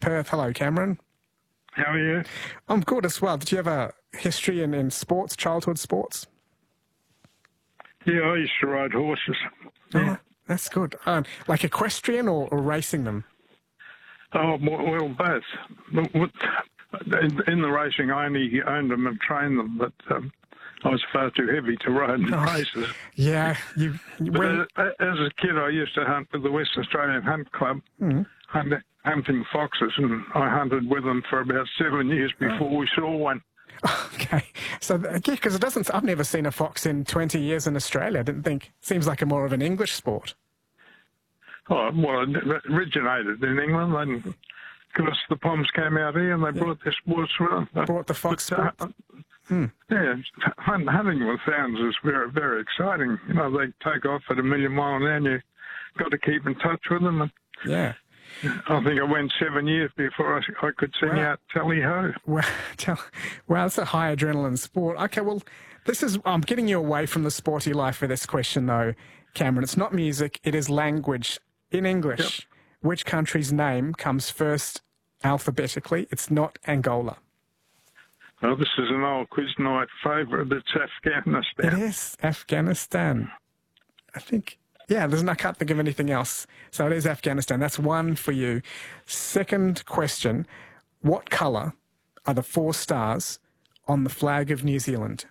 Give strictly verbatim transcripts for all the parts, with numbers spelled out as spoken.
Perth. Hello, Cameron. How are you? I'm good as well. Did you have a history in, in sports, childhood sports? Yeah, I used to ride horses. Yeah. Oh, that's good. Um, like equestrian or, or racing them? Oh, well, both. In, in the racing, I only owned them and trained them, but um, I was far too heavy to ride in Oh, races. Yeah. You, But when, as, as a kid, I used to hunt with the West Australian Hunt Club, mm, hunt, hunting foxes, and I hunted with them for about seven years before we saw one. okay. So, yeah, because it doesn't, I've never seen a fox in twenty years in Australia. I didn't think, seems like a more of an English sport. Oh, well, it originated in England, and of course the Poms came out here and they Yeah. brought their sports with them. But, Brought the fox but, uh, sport. Hmm. Yeah, hunt, hunting with hounds is very, very exciting. You know, they take off at a million mile an hour and you've got to keep in touch with them. And Yeah. I think I went seven years before I, I could sing Wow. out Tally-Ho. Well, tell, well, it's a high adrenaline sport. Okay, well, this is, I'm getting you away from the sporty life for this question, though, Cameron. It's not music, it is language. In English, Yep. which country's name comes first alphabetically? It's not Angola. Well, this is an old quiz night favourite. It's It Afghanistan. is Afghanistan. I think, yeah, there's, I can't think of anything else. So it is Afghanistan. That's one for you. Second question, what colour are the four stars on the flag of New Zealand?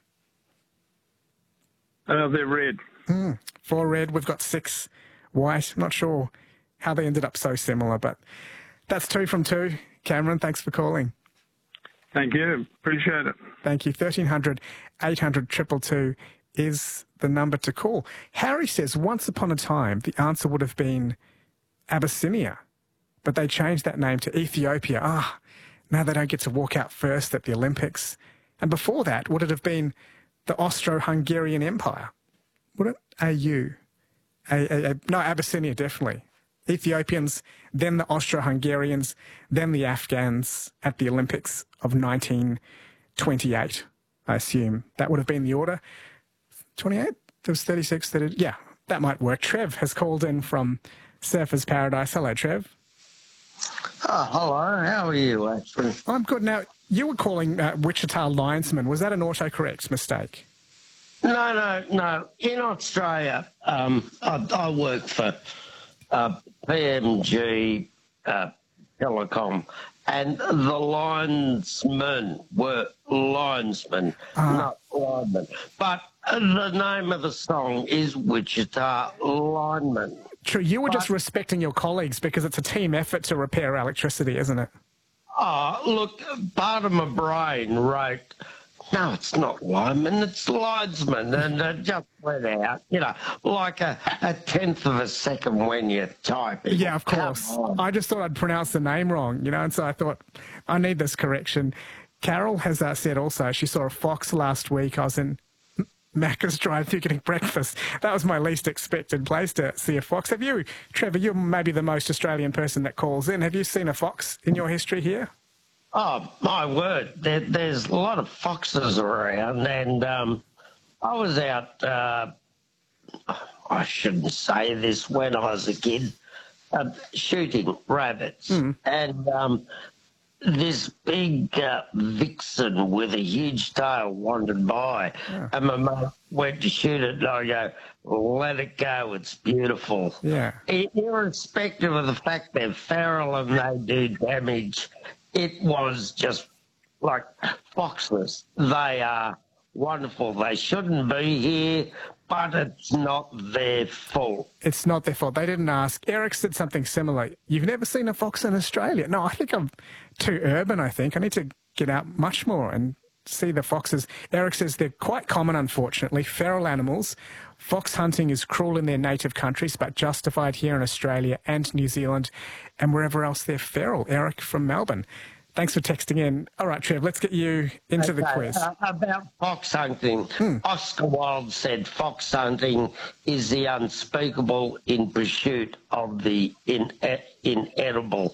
Uh, they're red. Mm, four red, we've got six white. I'm not sure how they ended up so similar, but that's two from two. Cameron, thanks for calling. Thank you. Appreciate it. Thank you. thirteen hundred, eight hundred, two two two is the number to call. Harry says, once upon a time, the answer would have been Abyssinia, but they changed that name to Ethiopia. Ah, now they don't get to walk out first at the Olympics. And before that, would it have been the Austro-Hungarian Empire? Would it? A U. A, a, a, no, Abyssinia, definitely. Ethiopians, then the Austro-Hungarians, then the Afghans at the Olympics of nineteen twenty-eight, I assume. That would have been the order. twenty-eight? There was thirty-six. thirty, yeah, that might work. Trev has called in from Surfers Paradise. Hello, Trev. Oh, hello. How are you, actually? I'm good. Now, you were calling uh, Wichita Linesman. Was that an autocorrect mistake? No, no, no. In Australia, um, I, I work for uh, P M G uh, Telecom, and the linesmen were linesmen, Ah. not linemen. But uh, the name of the song is Wichita Lineman. True, you were just respecting your colleagues because it's a team effort to repair electricity, isn't it? Oh, look, part of my brain wrote, no, it's not lineman, it's linesman, and it just went out, you know, like a, a tenth of a second when you type it. Yeah, of Come course. on. I just thought I'd pronounce the name wrong, you know, and so I thought, I need this correction. Carol has uh, said also she saw a fox last week. I was in Macca's drive-thru getting breakfast. That was my least expected place to see a fox. Have you, Trevor, you're maybe the most Australian person that calls in. Have you seen a fox in your history here? Oh, my word, there, there's a lot of foxes around, and um, I was out, uh, I shouldn't say this, when I was a kid, uh, shooting rabbits, Mm. and um, this big uh, vixen with a huge tail wandered by, Yeah. and my mum went to shoot it, and I go, let it go, it's beautiful. Yeah. Irrespective of the fact they're feral and they do damage, it was just like foxes. They are wonderful. They shouldn't be here, but it's not their fault. It's not their fault. They didn't ask. Eric said something similar. You've never seen a fox in Australia? No, I think I'm too urban, I think. I need to get out much more and see the foxes. Eric says they're quite common, unfortunately, feral animals. Fox hunting is cruel in their native countries, but justified here in Australia and New Zealand and wherever else they're feral. Eric from Melbourne. Thanks for texting in. All right, Trev, let's get you into the Okay, quiz. uh, about fox hunting, Oscar Wilde said fox hunting is the unspeakable in pursuit of the in, inedible.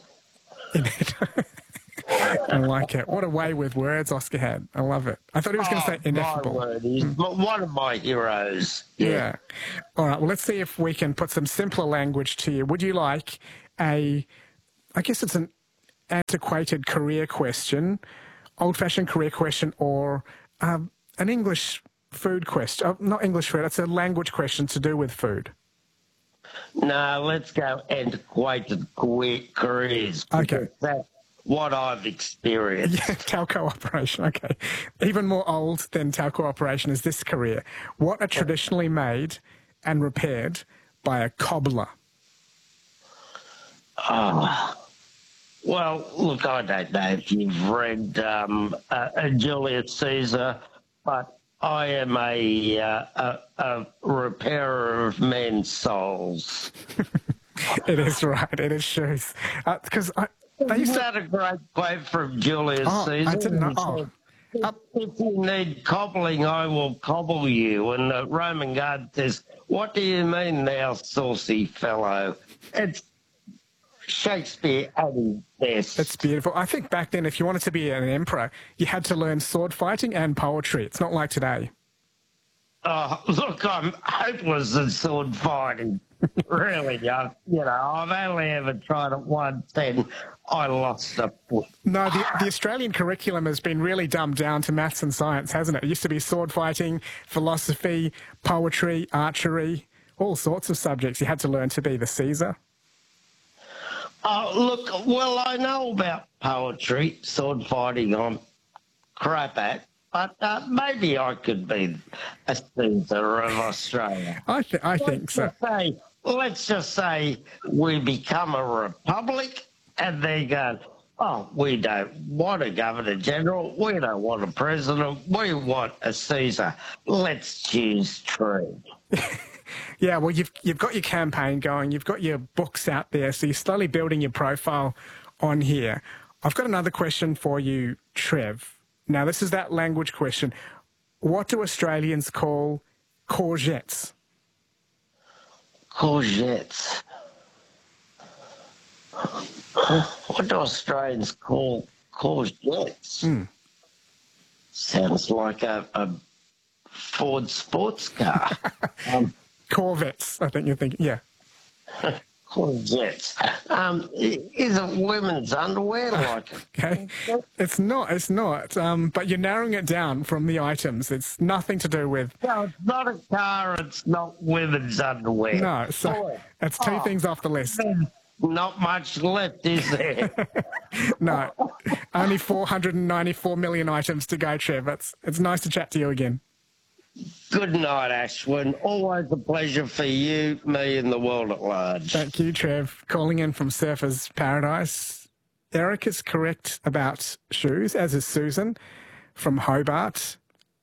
I like it. What a way with words Oscar had. I love it. I thought he was going to say Oh, ineffable. my word, he's one of my heroes. Yeah. Yeah. All right. Well, let's see if we can put some simpler language to you. Would you like a, I guess it's an antiquated career question, old-fashioned career question, or um, an English food question? Oh, not English food, it's a language question to do with food. No, let's go antiquated careers. Okay. That's what I've experienced. Yeah, telco operation, okay. Even more old than telco operation is this career. What are traditionally made and repaired by a cobbler? Oh, well, look, I don't know if you've read um, uh, uh, Julius Caesar, but I am a, uh, a, a repairer of men's souls. It is right. It is shoes. Because uh, I, they used Isn't to. that a great quote from Julius Oh, Caesar? I didn't know. He Oh. said, If, if you need cobbling, I will cobble you. And the Roman guard says, "What do you mean, thou saucy fellow?" It's Shakespeare at his best. It's beautiful. I think back then, if you wanted to be an emperor, you had to learn sword fighting and poetry. It's not like today. Oh, look, I'm hopeless at sword fighting. Really, I, you know, I've only ever tried it once and I lost a foot. No, the, the Australian curriculum has been really dumbed down to maths and science, hasn't it? It used to be sword fighting, philosophy, poetry, archery, all sorts of subjects you had to learn to be the Caesar. Oh, look, well, I know about poetry, sword fighting I'm crap at, but uh, maybe I could be a Caesar of Australia. I, th- I think so. Let's say, let's just say we become a republic and they go, oh, we don't want a governor-general, we don't want a president, we want a Caesar. Let's choose trade. Yeah, well, you've you've got your campaign going, you've got your books out there, so you're slowly building your profile on here. I've got another question for you, Trev. Now, this is that language question. What do Australians call courgettes? Courgettes. What do Australians call courgettes? Mm. Sounds like a, a Ford sports car. um, Corvettes, I think you're thinking, yeah. Courgettes. Um, is it women's underwear? Like Okay. It's not, it's not. Um, but you're narrowing it down from the items. It's nothing to do with... No, it's not a car, it's not women's underwear. No, so Boy. that's two Oh. things off the list. Not much left, is there? No, only four hundred ninety-four million items to go, Trev. It's, it's nice to chat to you again. Good night, Ashwin. Always a pleasure for you, me, and the world at large. Thank you, Trev. Calling in from Surfers Paradise. Eric is correct about shoes, as is Susan from Hobart.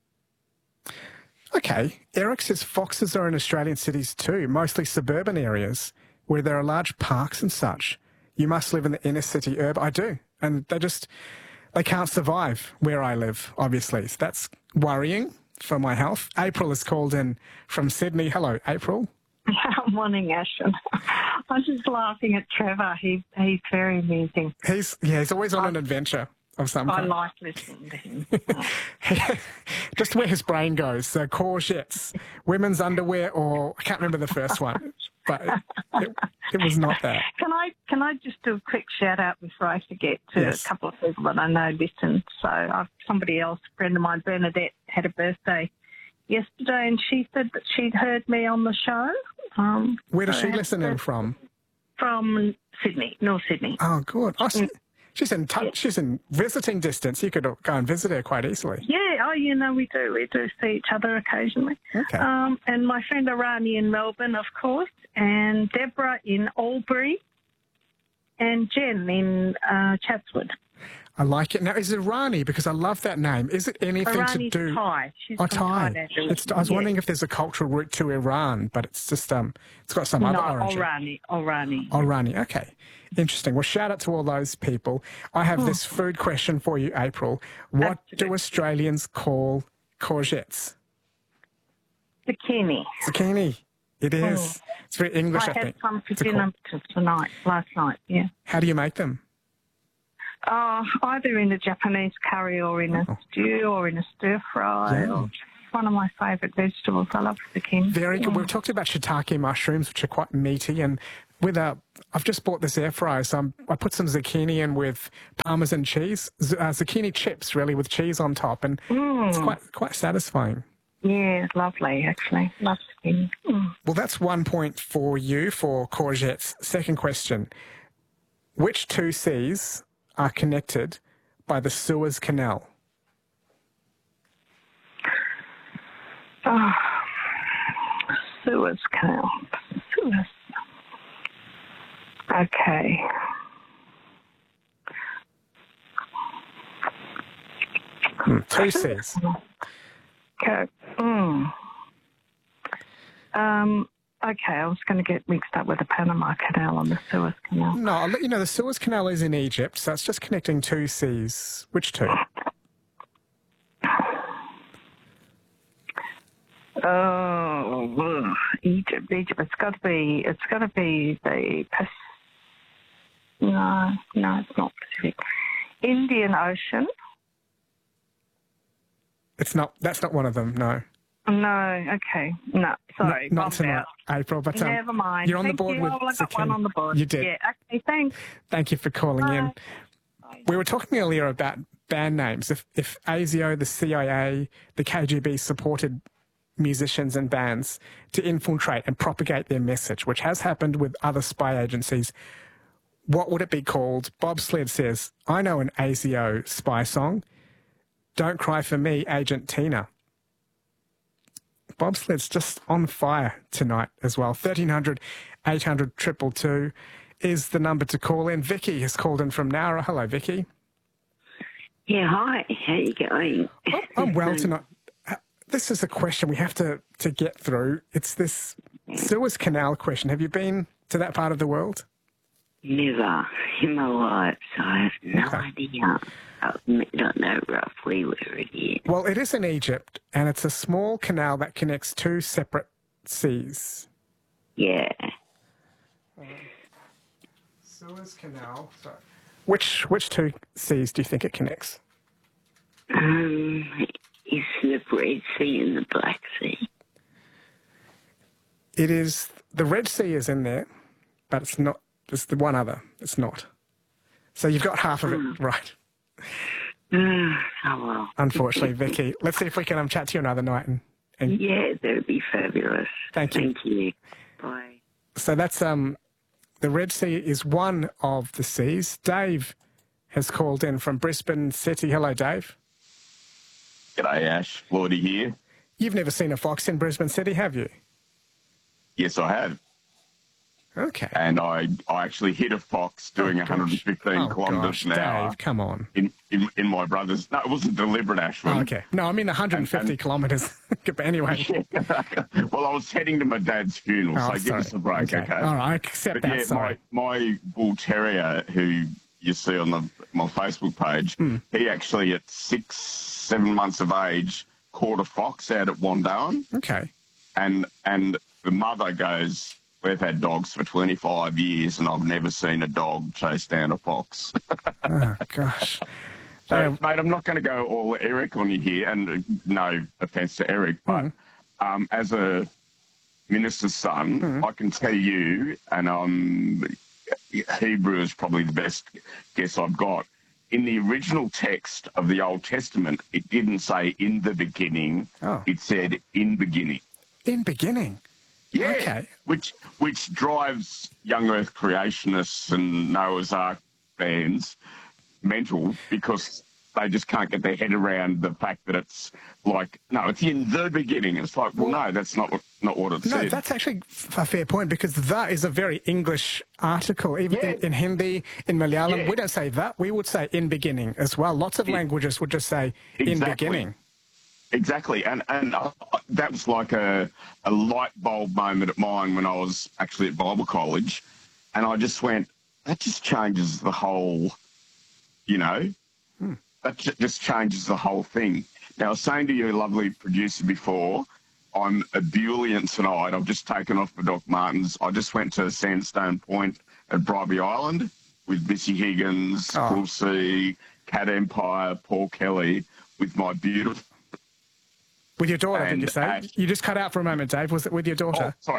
Okay, Eric says foxes are in Australian cities too, mostly suburban areas where there are large parks and such. You must live in the inner city urban. I do. And they just, they can't survive where I live, obviously. So that's worrying for my health. April is called in from Sydney. Hello, April. Morning, Ashton. I'm just laughing at Trevor. He, he's very amusing. He's, yeah, he's always on I, an adventure of some I kind. like listening to him. Just where his brain goes. So courgettes, women's underwear, or I can't remember the first one, but it, it, it was not that. Can I can I just do a quick shout out before I forget to Yes. a couple of people that I know listen? So I've, somebody else, a friend of mine, Bernadette, had a birthday yesterday, and she said that she'd heard me on the show. Um, Where does so she happy listen in birthday. from? From Sydney, North Sydney. Oh, good. Oh, she, she's in touch. She's in visiting distance. You could go and visit her quite easily. Yeah, oh, you know, we do. We do see each other occasionally. Okay. Um, and my friend Arani in Melbourne, of course, and Deborah in Albury, and Jen in uh, Chatswood. I like it. Now, is it Rani? Because I love that name. Is it anything Arani's to do... Thai. She's Oh, from Thai. Thailand. It's, I was Yeah. wondering if there's a cultural route to Iran, but it's just, um, it's got some No, other origin. Orani. Orani. Oh, Rani. Okay. Interesting. Well, shout out to all those people. I have this food question for you, April. What Absolutely. do Australians call courgettes? Zucchini. Zucchini. It is. It's very English, I, I had think. some for to dinner call. t- tonight, last night, yeah. How do you make them? Uh, either in a Japanese curry or in a Oh. stew or in a stir fry. Yeah. Or one of my favourite vegetables. I love zucchini. Very good. Yeah. We've talked about shiitake mushrooms, which are quite meaty, and with a, I've just bought this air fryer, so I'm, I put some zucchini in with Parmesan cheese, z- uh, zucchini chips really with cheese on top, and Mm. it's quite quite satisfying. Yeah, lovely, actually. Love skin. Mm. Well, that's one point for you for courgettes. Second question. Which two seas are connected by the Suez Canal? Oh, Suez Canal. Suez. Okay. Hmm, two seas. Okay. Mm. Um, okay, I was going to get mixed up with the Panama Canal and the Suez Canal. No, I'll let you know the Suez Canal is in Egypt, so it's just connecting two seas. Which two? Oh, ugh. Egypt, Egypt. It's got to be. It's got to be the. Pac- No, no, it's not Pacific. Indian Ocean. It's not. That's not one of them. No. No, okay, no, sorry, not, not bombed tonight, out. April. But um, Never mind. you're on Thank the board you. with Oh, I got zucchini. one on the board. You did. Yeah. Okay. Thanks. Thank you for calling in. Bye. We were talking earlier about band names. If if ASIO, the C I A, the K G B supported musicians and bands to infiltrate and propagate their message, which has happened with other spy agencies, what would it be called? Bob Sled says, I know an ASIO spy song. Don't Cry for Me, Agent Tina. Bob Sled's just on fire tonight as well. thirteen hundred, eight hundred, two two two is the number to call in. Vicky has called in from Nowra. Hello, Vicky. Yeah, hi. How you going? Oh, I'm well tonight. Uh, This is a question we have to, to get through. It's this Suez Canal question. Have you been to that part of the world? Never in my life, so I have no Okay. idea. I don't know roughly where it is. Well, it is in Egypt, and it's a small canal that connects two separate seas. Yeah. Suez Canal. Sorry. Which which two seas do you think it connects? Um, it's the Red Sea and the Black Sea. It is the Red Sea is in there, but it's not. It's the one other. It's not. So you've got half of it right. Uh, oh, well. Unfortunately, Vicky. Let's see if we can um, chat to you another night. And, and Yeah, that would be fabulous. Thank you. Thank you. Bye. so that's um, the Red Sea is one of the seas. Dave has called in from Brisbane City. Hello, Dave. G'day, Ash. Lordy here. You've never seen a fox in Brisbane City, have you? Yes, I have. Okay. And I, I actually hit a fox doing Oh, one hundred fifteen oh, kilometres gosh, an hour Dave, come on. in, in, in my brother's. No, it wasn't deliberate, Ashwin. Oh, okay. No, I mean one hundred fifty And- and- kilometres. But anyway. Well, I was heading to my dad's funeral, Oh, so give sorry. us a break, okay? All right, I accept But that. yeah, sorry. my, my bull terrier, who you see on the my Facebook page, Hmm. he actually at six, seven months of age caught a fox out at Wandoan, Okay. and and the mother goes, "We've had dogs for twenty-five years, and I've never seen a dog chase down a fox." Oh, gosh. So, They- mate, I'm not going to go all Eric on you here, and uh, no offence to Eric, but um, as a minister's son, I can tell you, and um, Hebrew is probably the best guess I've got. In the original text of the Old Testament, it didn't say in the beginning, Oh. it said in beginning. In beginning. Yeah, Okay. which which drives young Earth creationists and Noah's Ark fans mental because they just can't get their head around the fact that it's like, no, it's in the beginning. It's like, well, no, that's not what, not what it No, said. that's actually a fair point because that is a very English article. Even Yeah. in, in Hindi, in Malayalam, Yeah. we don't say that. We would say in beginning as well. Lots of languages would just say in Exactly. beginning. Exactly, and and uh, that was like a, a light bulb moment at mine when I was actually at Bible college, and I just went, that just changes the whole, you know, Hmm. that ju- just changes the whole thing. Now, I was saying to your lovely producer before, I'm ebullient tonight. I've just taken off for Doc Martens. I just went to Sandstone Point at Bribey Island with Missy Higgins, Oh. Cool C, Cat Empire, Paul Kelly, with my beautiful. With your daughter, did And you say? Ash- You just cut out for a moment, Dave. Was it with your Oh, daughter? sorry.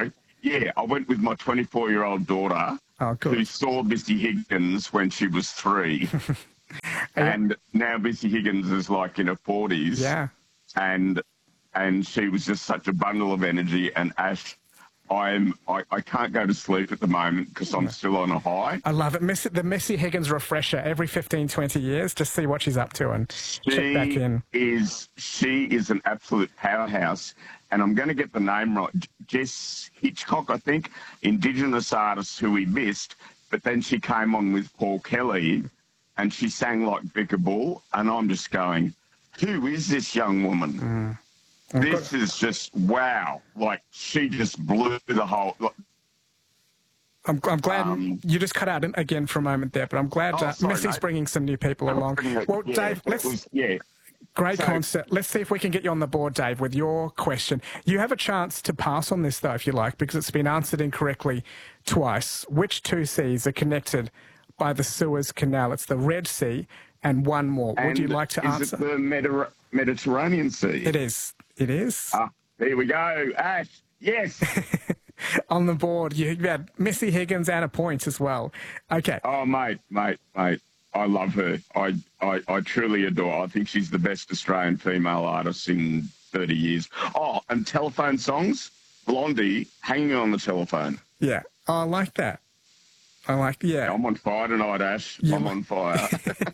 yeah, I went with my twenty-four-year-old daughter Oh, good. who saw Missy Higgins when she was three. And now Missy Higgins is like in her forties. Yeah. And and she was just such a bundle of energy. And Ash, I'm I, I can't go to sleep at the moment because I'm still on a high. I love it. Miss, the Missy Higgins refresher every fifteen, twenty years. Just see what she's up to and She check back in. is she is an absolute powerhouse. And I'm going to get the name right. Jess Hitchcock, I think, Indigenous artist who we missed. But then she came on with Paul Kelly and she sang like Becca Bull. And I'm just going, who is this young woman? Mm. This got... is just, wow. Like, she just blew the whole... Like, I'm, I'm glad um, you just cut out again for a moment there, but I'm glad oh, uh, sorry, Missy's mate. bringing some new people along. Well, yeah, Dave, let's... Was, yeah. Great So- concept. Let's see if we can get you on the board, Dave, with your question. You have a chance to pass on this, though, if you like, because it's been answered incorrectly twice. Which two seas are connected by the Suez Canal? It's the Red Sea and one more. Would And you like to is answer? it the Mediter- Mediterranean Sea? It is. It is. Ah, there we go. Ash, yes. On the board, you had Missy Higgins and a point as well. Okay. Oh, mate, mate, mate. I love her. I, I, I truly adore her. I think she's the best Australian female artist in thirty years. Oh, and telephone songs? Blondie, Hanging on the Telephone. Yeah. Oh, I like that. I like, yeah. I'm on fire tonight, Ash. Yeah. I'm on fire.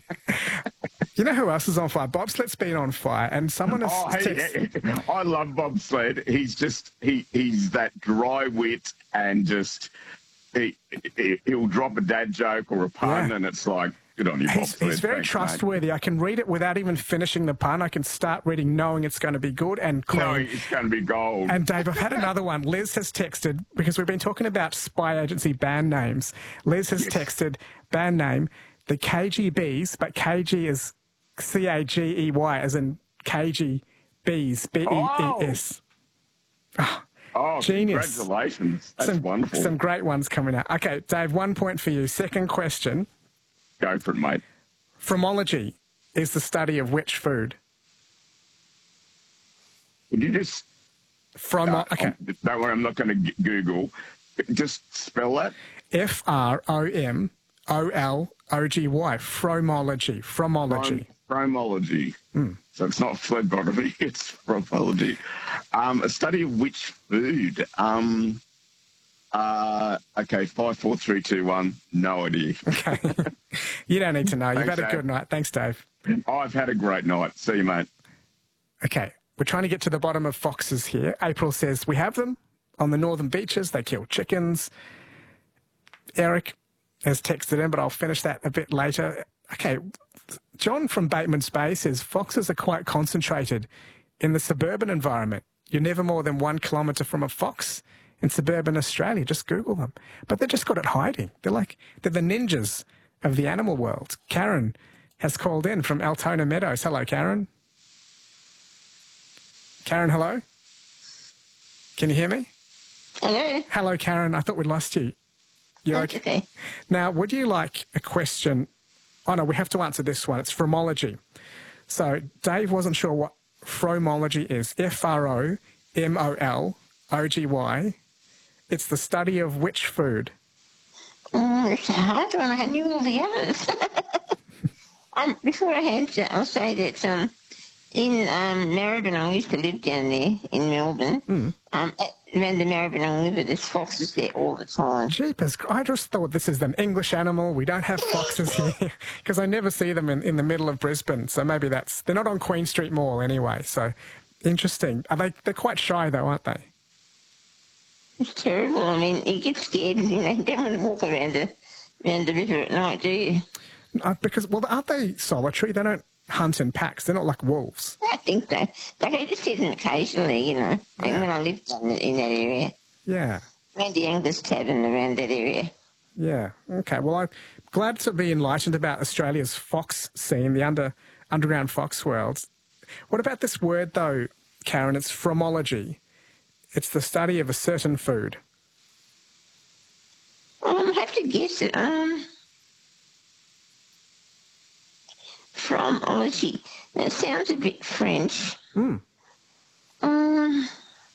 You know who else is on fire? Bobsled's been on fire, and someone has... oh, hey, text- hey, I love Bob Sled. He's just, he, he's that dry wit and just, he, he, he'll drop a dad joke or a pun Yeah. and it's like, good on you, Bob He's, Sled. he's very Thanks, mate. trustworthy. I can read it without even finishing the pun. I can start reading knowing it's going to be good and clean. No, it's going to be gold. And Dave, I've had another one. Liz has texted, because we've been talking about spy agency band names. Liz has Yes. texted band name, the K G Bs, but K G is C A G E Y, as in K G Bs, B E E S. Oh, oh, genius. Congratulations. That's some, wonderful. Some great ones coming out. Okay, Dave, one point for you. Second question. Go for it, mate. Fromology is the study of which food? Would you just... From uh, okay, um, don't worry, I'm not going to Google. Just spell that. F R O M O L O G Y. Fromology. Fromology. Prom- Fromology. Mm. So it's not phlebotomy, it's fromology. Um, a study of which food? Um, uh, okay, five, four, three, two, one. No idea. Okay. You don't need to know. You've Thanks, had a good Dave. night. Thanks, Dave. I've had a great night. See you, mate. Okay. We're trying to get to the bottom of foxes here. April says, we have them on the northern beaches. They kill chickens. Eric has texted in, but I'll finish that a bit later. Okay. John from Bateman's Bay says, foxes are quite concentrated in the suburban environment. You're never more than one kilometre from a fox in suburban Australia. Just Google them. But they're just good at hiding. They're like, they're the ninjas of the animal world. Karen has called in from Altona Meadows. Hello, Karen. Karen, hello? Can you hear me? Hello. Hello, Karen. I thought we'd lost you. You That's okay? okay. Now, would you like a question? Oh, no, we have to answer this one. It's fromology. So Dave wasn't sure what fromology is. F R O M O L O G Y. It's the study of which food? Um, it's a hard one. I knew all the others. um, before I answer, I'll say that um, in um, Maribyrnong, I used to live down there in Melbourne. Mm. Um, at, around the Maribyrnong River, there's foxes there all the time. Jeepers, I just thought this is an English animal. We don't have foxes here because I never see them in, in the middle of Brisbane. So maybe that's... They're not on Queen Street Mall anyway. So interesting. Are they, they're quite shy though, aren't they? It's terrible. I mean, you get scared and you know, you don't want to walk around the, around the river at night, do you? Uh, because, well, aren't they solitary? They don't hunt in packs. They're not like wolves. I think so. But I just see them occasionally, you know, like when I lived in, in that area. Yeah. Around the Angus Tavern, around that area. Yeah. Okay. Well, I'm glad to be enlightened about Australia's fox scene, the under underground fox world. What about this word, though, Karen? It's fromology. It's the study of a certain food. Um, I have to guess it. Um, fromology. That sounds a bit French. Mm. Um, I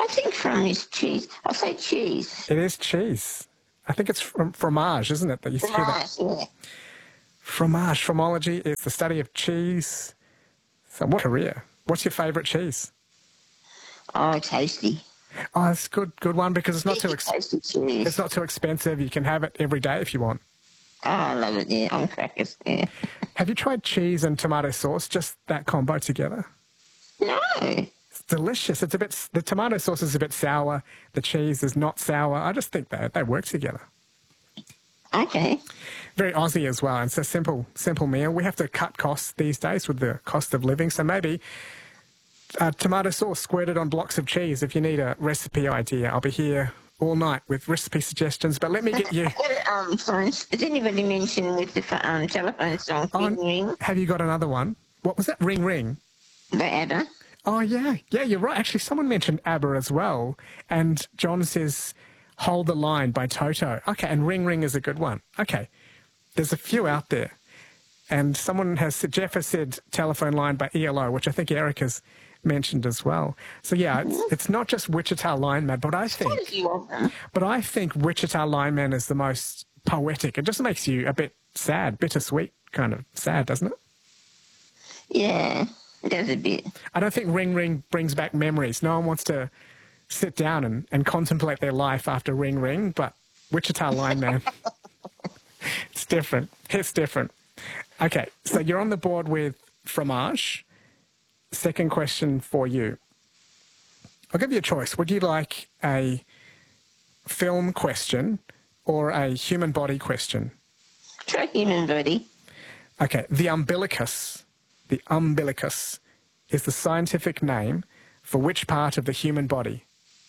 I think from is cheese. I'll say cheese. It is cheese. I think it's from fromage, isn't it? That you hear that. Fromage, yeah. Fromage, fromology is the study of cheese. So what career? What's your favourite cheese? Oh, tasty. Oh, it's a good, good one because it's not too ex- Tasty cheese. it's not too expensive. You can have it every day if you want. Oh, I love it, yeah. On crackers, yeah. Have you tried cheese and tomato sauce? Just that combo together? No. It's delicious. It's a bit. The tomato sauce is a bit sour. The cheese is not sour. I just think that they work together. Okay. Very Aussie as well. It's a simple, simple meal. We have to cut costs these days with the cost of living. So maybe uh, tomato sauce squirted on blocks of cheese. If you need a recipe idea, I'll be here all night with recipe suggestions. But let me get you. um, phones. Did anybody mention with the pho- um, telephone song, Ring Ring, Have you got another one? What was that? Ring Ring. by ABBA? Oh, yeah. Yeah, you're right. Actually, someone mentioned ABBA as well. And John says, Hold the Line by Toto. Okay, and Ring Ring is a good one. Okay. There's a few out there. And someone has, Jeff has said Telephone Line by E L O, which I think Eric has mentioned as well. So, yeah, it's, it's not just Wichita Lineman, but I think, Quite a few of them. but I think Wichita Lineman is the most poetic. It just makes you a bit sad, bittersweet kind of sad, doesn't it? Yeah, it does a bit. I don't think Ring Ring brings back memories. No one wants to sit down and, and contemplate their life after Ring Ring, but Wichita Lineman, it's different. It's different. Okay, so you're on the board with fromage. Second question for you. I'll give you a choice. Would you like a film question or a human body question? Try human body. Okay, the umbilicus, the umbilicus is the scientific name for which part of the human body?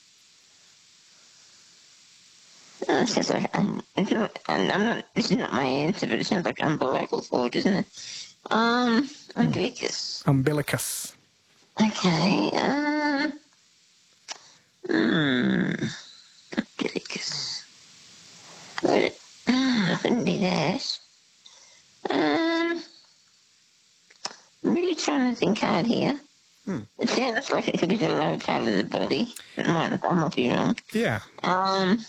Oh, it sounds like, um, it's not, I'm I'm not, this is not my answer, but it sounds like umbilical cord, doesn't it? Um, umbilicus. Umbilicus. Okay, um, hmm, umbilicus. Got it. Hmm, I couldn't be that. Um, I'm really trying to think hard here. Hmm. It sounds like it could be the lower part of the body. It might, I might be wrong. Yeah. Um,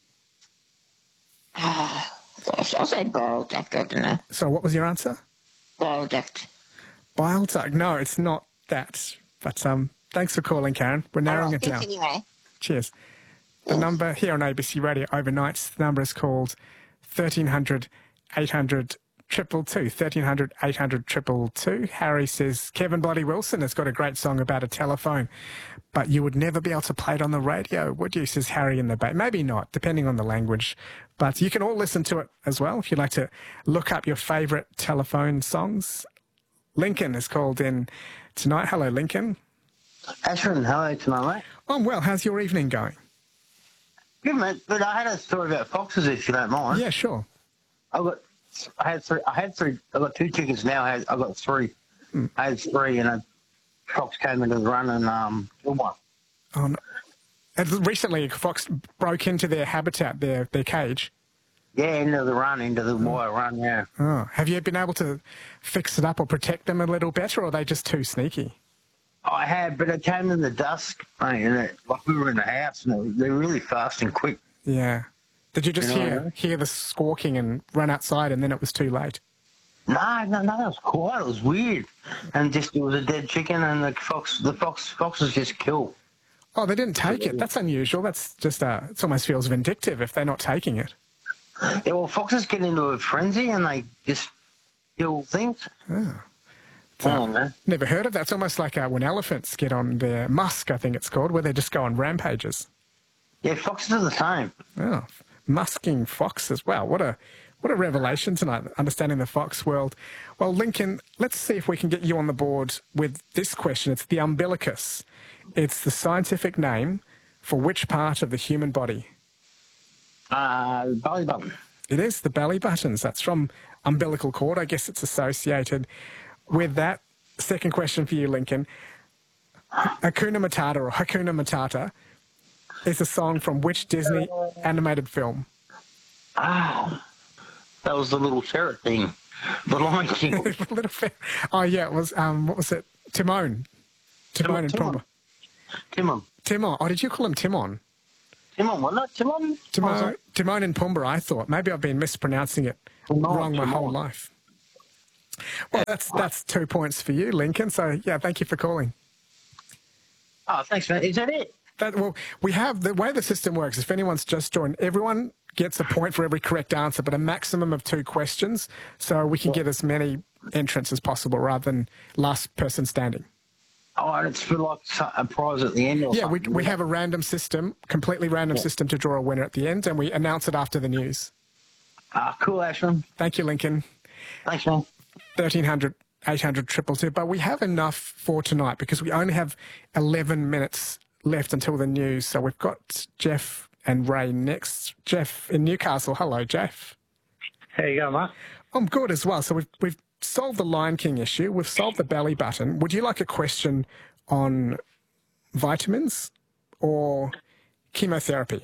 ah, gosh, I'll say bile duct, I don't know. So what was your answer? Bile duct. Bile duct. No, it's not that. But um, thanks for calling, Karen. We're narrowing Oh, it down. thanks anyway. Cheers. The number here on A B C Radio overnights, the number is called thirteen hundred eight hundred two two two. thirteen hundred eight hundred two two two. Harry says, Kevin Bloody Wilson has got a great song about a telephone, but you would never be able to play it on the radio, would you? Says Harry in the Bay. Maybe not, depending on the language. But you can all listen to it as well if you'd like to look up your favourite telephone songs. Lincoln is called in tonight. Hello, Lincoln. Ashwin, hello tonight, mate. Oh, well, how's your evening going? Good, mate. But I had a story about foxes, if you don't mind. Yeah, sure. I got, I had three. I had three. I got two chickens now. I had, I got three. Mm. I had three, and a fox came into the run and um killed one. Oh, no. And recently, a fox broke into their habitat, their their cage. Yeah, into the run, into the wire run. Yeah. Oh, have you been able to fix it up or protect them a little better, or are they just too sneaky? I had, but it came in the dusk, mate, and it, like we were in the house, and it, they're really fast and quick. Yeah. Did you just You know hear what I mean? hear the squawking and run outside, and then it was too late? No, no, no, it was quiet. It was weird, and just it was a dead chicken, and the fox, the fox, foxes just killed. Oh, they didn't take it. That's unusual. That's just uh, it almost feels vindictive if they're not taking it. Yeah, well, foxes get into a frenzy, and they just kill things. Oh. Oh, man. Never heard of that. It's almost like uh, when elephants get on their musk, I think it's called, where they just go on rampages. Yeah, foxes are the same. Oh, musking foxes. Wow, what a what a revelation tonight, understanding the fox world. Well, Lincoln, let's see if we can get you on the board with this question. It's the umbilicus. It's the scientific name for which part of the human body? Uh, belly button. It is the belly buttons. That's from umbilical cord. I guess it's associated with that. Second question for you, Lincoln. Hakuna Matata or Hakuna Matata is a song from which Disney animated film? Ah, that was the little ferret thing. The Lion King. Little fa- oh, yeah, it was, um, what was it? Timon. Timon and Timon. Pumbaa. Timon. Timon. Oh, did you call him Timon? Timon, wasn't it? Timon? Timon, Timon and Pumbaa, I thought. Maybe I've been mispronouncing it Timon, wrong my Timon. whole life. Well, that's that's two points for you, Lincoln. So, yeah, thank you for calling. Oh, thanks, mate. Is that it? That, well, we have, the way the system works, if anyone's just joined, everyone gets a point for every correct answer, but a maximum of two questions, so we can get as many entrants as possible rather than last person standing. Oh, and it's for like a prize at the end or Yeah, we, something? we have a random system, completely random Yeah. system to draw a winner at the end, and we announce it after the news. Ah, cool, Ashman. Thank you, Lincoln. Thanks, man. thirteen hundred, eight hundred, two two two, but we have enough for tonight because we only have eleven minutes left until the news. So we've got Jeff and Ray next. Jeff in Newcastle. Hello, Jeff. How you going, mate? I'm good as well. So we've, we've solved the Lion King issue. We've solved the belly button. Would you like a question on vitamins or chemotherapy?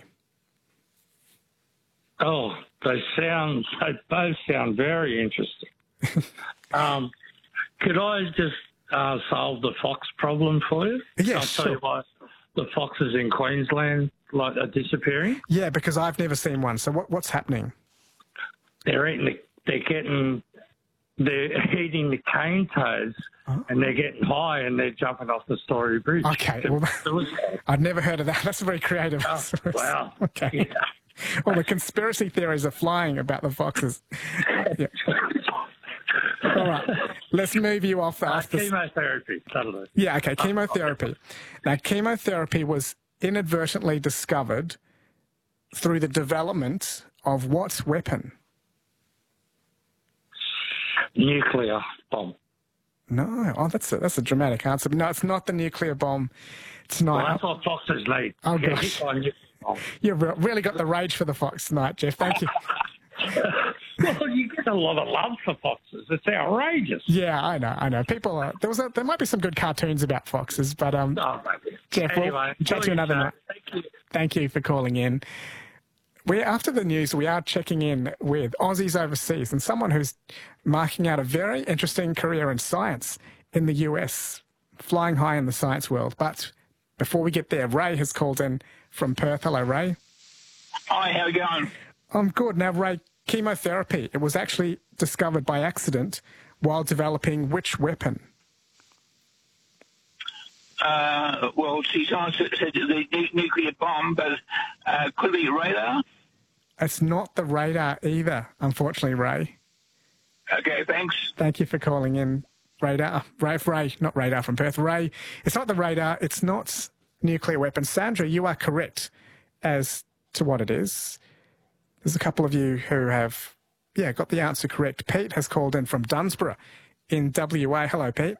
Oh, they sound, they both sound very interesting. um, could I just uh, solve the fox problem for you? Yeah, I'll sure. tell you why the foxes in Queensland like are disappearing. Yeah, because I've never seen one. So what, what's happening? They're eating, the, they're getting, they're eating the cane toads, Oh. and they're getting high, and they're jumping off the Story Bridge. Okay, To- well, suicide. I've never heard of that. That's very creative. Oh, wow. Okay. Yeah. Well, the conspiracy theories are flying about the foxes. Yeah. All right, let's move you off Uh, after. chemotherapy, totally. Yeah, okay, chemotherapy. Now, chemotherapy was inadvertently discovered through the development of what weapon? Nuclear bomb. No, oh, that's a, that's a dramatic answer. But no, it's not the nuclear bomb. It's Well, not. that's what foxes need. Oh, Get gosh. hit by a nuclear bomb. You've re- really got the rage for the fox tonight, Jeff. Thank you. Well, you get a lot of love for foxes. It's outrageous. Yeah, I know, I know. People, are, there was a, there might be some good cartoons about foxes, but um, Oh, maybe. Jeff, we'll Anyway, chat to you enjoy another your night. show. Thank you. Thank you for calling in. We after the news, we are checking in with Aussies overseas and someone who's marking out a very interesting career in science in the U S, flying high in the science world. But before we get there, Ray has called in from Perth. Hello, Ray. Hi, how are you going? I'm good. Now, Ray, chemotherapy, it was actually discovered by accident while developing which weapon? Uh, well, see, someone said said the nu- nuclear bomb, but uh, could it be radar? It's not the radar either, unfortunately, Ray. Okay, thanks. Thank you for calling in, radar. Ray, Ray, not radar from Perth. Ray, it's not the radar. It's not nuclear weapons. Sandra, you are correct as to what it is. There's a couple of you who have, yeah, got the answer correct. Pete has called in from Dunsborough in W A. Hello, Pete.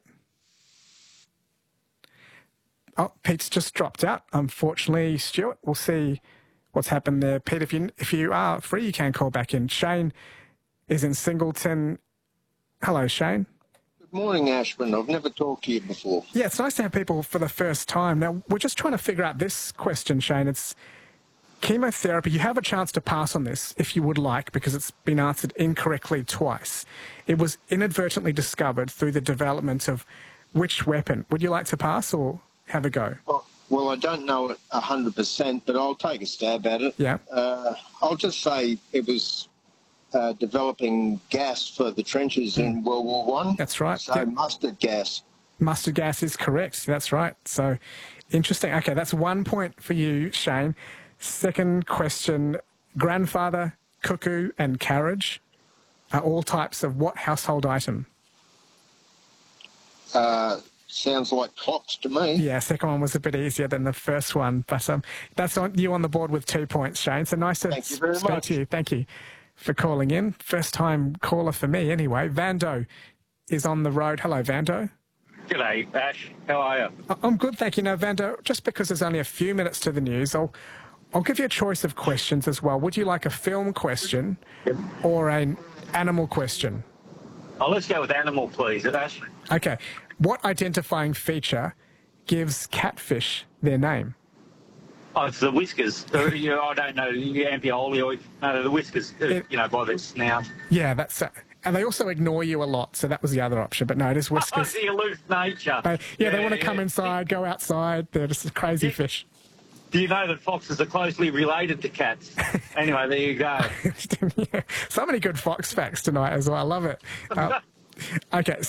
Oh, Pete's just dropped out. Unfortunately, Stuart, we'll see what's happened there. Pete, if you if you are free, you can call back in. Shane is in Singleton. Hello, Shane. Good morning, Ashman. I've never talked to you before. Yeah, it's nice to have people for the first time. Now, we're just trying to figure out this question, Shane. It's chemotherapy. You have a chance to pass on this if you would like, because it's been answered incorrectly twice. It was inadvertently discovered through the development of which weapon? Would you like to pass or have a go? Well, well I don't know it one hundred percent, but I'll take a stab at it. Yeah. Uh, I'll just say it was uh, developing gas for the trenches in World War One. That's right. So Yeah. mustard gas. Mustard gas is correct. That's right. So interesting. Okay, that's one point for you, Shane. Second question, grandfather, cuckoo and carriage are all types of what household item? Uh, sounds like clocks to me. Yeah, second one was a bit easier than the first one, but um, that's on you on the board with two points, Shane. So nice to Thank you very speak much. to you. Thank you for calling in. First time caller for me anyway. Vando is on the road. Hello, Vando. G'day, Ash. How are you? I- I'm good, thank you. No, Vando, just because there's only a few minutes to the news, I'll, I'll give you a choice of questions as well. Would you like a film question or an animal question? Oh, let's go with animal, please, Ash. Okay. What identifying feature gives catfish their name? Oh, it's the whiskers. The, you know, I don't know, the ampioli or no, the whiskers, uh, you know, by their snout. Yeah, that's uh, And they also ignore you a lot, so that was the other option. But no, it is Oh, whiskers. the aloof nature. They, yeah, they Yeah, want to come yeah. inside, go outside. They're just crazy fish. Do you know that foxes are closely related to cats? Anyway, there you go. Yeah. So many good fox facts tonight as well. I love it. Uh, okay.